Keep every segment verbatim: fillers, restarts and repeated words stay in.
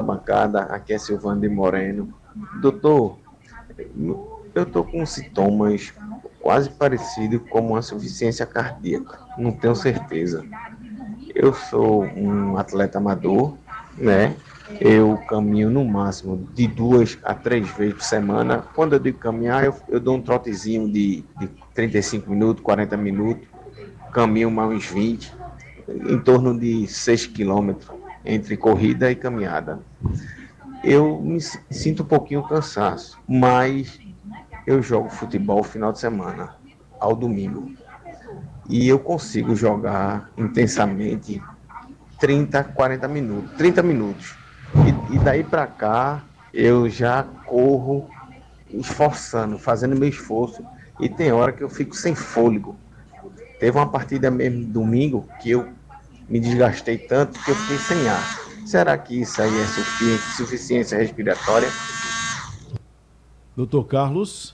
bancada, aqui é Silvano de Moreno. Doutor, eu estou com sintomas quase parecidos com uma insuficiência cardíaca, não tenho certeza. Eu sou um atleta amador, né? Eu caminho no máximo de duas a três vezes por semana. Quando eu digo caminhar, eu, eu dou um trotezinho de, de trinta e cinco minutos, quarenta minutos, caminho mais uns vinte, em torno de seis quilômetros entre corrida e caminhada. Eu me sinto um pouquinho cansaço, mas eu jogo futebol no final de semana, ao domingo. E eu consigo jogar intensamente trinta, quarenta minutos, trinta minutos. E, e daí para cá eu já corro esforçando, fazendo meu esforço. E tem hora que eu fico sem fôlego. Teve uma partida mesmo domingo que eu me desgastei tanto que eu fiquei sem ar. Será que isso aí é sufici- suficiência respiratória? Doutor Carlos?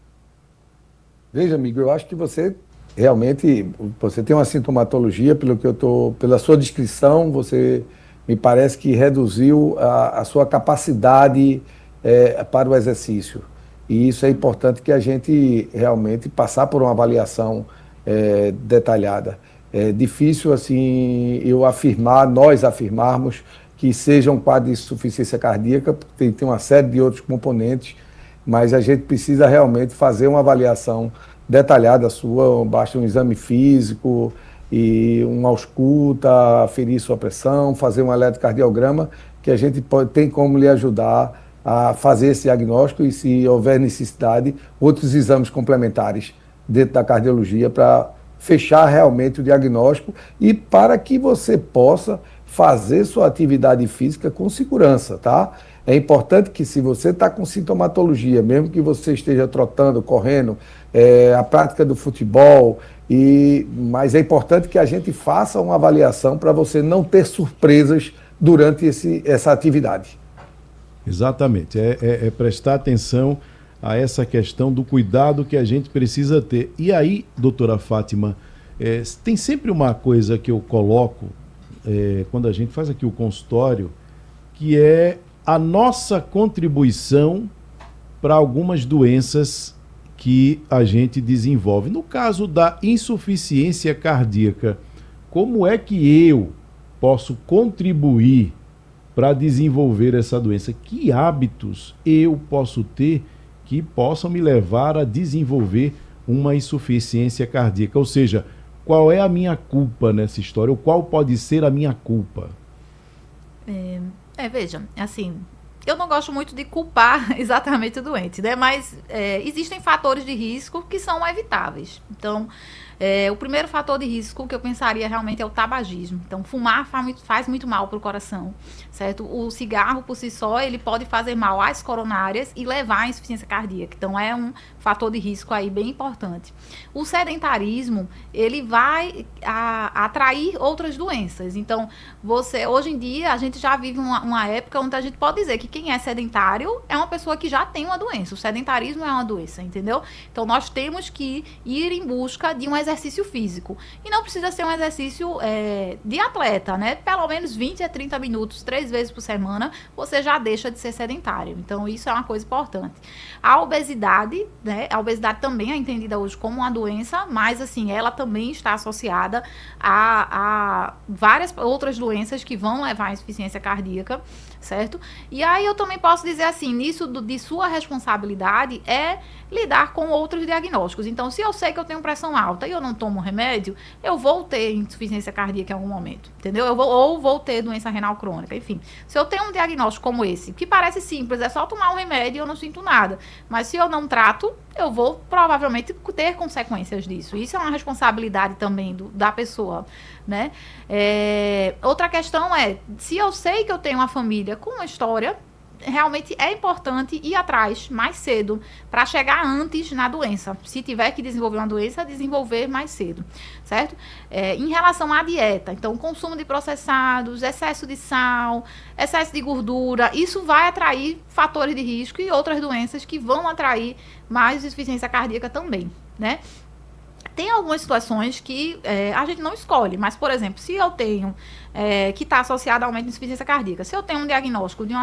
Veja, amigo, eu acho que você realmente você tem uma sintomatologia, pelo que eu tô, pela sua descrição, você me parece que reduziu a, a sua capacidade eh, para o exercício. E isso é importante que a gente realmente passar por uma avaliação eh, detalhada. É difícil assim eu afirmar, nós afirmarmos que seja um quadro de insuficiência cardíaca, porque tem, tem uma série de outros componentes, mas a gente precisa realmente fazer uma avaliação detalhada sua, basta um exame físico e uma ausculta, aferir sua pressão, fazer um eletrocardiograma, que a gente pode, tem como lhe ajudar a fazer esse diagnóstico e, se houver necessidade, outros exames complementares dentro da cardiologia para fechar realmente o diagnóstico e para que você possa fazer sua atividade física com segurança, tá? É importante que, se você está com sintomatologia, mesmo que você esteja trotando, correndo, é, a prática do futebol, e, mas é importante que a gente faça uma avaliação para você não ter surpresas durante esse, essa atividade. Exatamente, é, é, é prestar atenção a essa questão do cuidado que a gente precisa ter. E aí, doutora Fátima, é, tem sempre uma coisa que eu coloco é, quando a gente faz aqui o consultório, que é a nossa contribuição para algumas doenças que a gente desenvolve. No caso da insuficiência cardíaca, como é que eu posso contribuir para desenvolver essa doença? Que hábitos eu posso ter que possam me levar a desenvolver uma insuficiência cardíaca? Ou seja, qual é a minha culpa nessa história? Ou qual pode ser a minha culpa? É, é veja, assim, eu não gosto muito de culpar exatamente o doente, né? Mas é, existem fatores de risco que são evitáveis. Então, é, o primeiro fator de risco que eu pensaria realmente é o tabagismo. Então, fumar faz muito, faz muito mal para o coração, certo? O cigarro, por si só, ele pode fazer mal às coronárias e levar à insuficiência cardíaca. Então, é um fator de risco aí bem importante. O sedentarismo, ele vai a, atrair outras doenças. Então, você, hoje em dia, a gente já vive uma, uma época onde a gente pode dizer que quem é sedentário é uma pessoa que já tem uma doença. O sedentarismo é uma doença, entendeu? Então, nós temos que ir em busca de um exercício físico. E não precisa ser um exercício é, de atleta, né? Pelo menos vinte a trinta minutos, três vezes por semana, você já deixa de ser sedentário. Então, isso é uma coisa importante. A obesidade, né? A obesidade também é entendida hoje como uma doença, mas, assim, ela também está associada a, a várias outras doenças que vão levar à insuficiência cardíaca, certo? E aí eu também posso dizer assim, nisso do, de sua responsabilidade é lidar com outros diagnósticos. Então, se eu sei que eu tenho pressão alta e eu não tomo remédio, eu vou ter insuficiência cardíaca em algum momento, entendeu? Eu vou, ou vou ter doença renal crônica, enfim. Se eu tenho um diagnóstico como esse, que parece simples, é só tomar um remédio e eu não sinto nada, mas se eu não trato, eu vou provavelmente ter consequências disso. Isso é uma responsabilidade também do, da pessoa, né? É, outra questão é, se eu sei que eu tenho uma família com uma história, realmente é importante ir atrás mais cedo para chegar antes na doença. Se tiver que desenvolver uma doença, desenvolver mais cedo, certo? É, em relação à dieta, então, consumo de processados, excesso de sal, excesso de gordura, isso vai atrair fatores de risco e outras doenças que vão atrair mais insuficiência cardíaca também, né? Tem algumas situações que é, a gente não escolhe, mas, por exemplo, se eu tenho, é, que está associado a aumento de insuficiência cardíaca, se eu tenho um diagnóstico de uma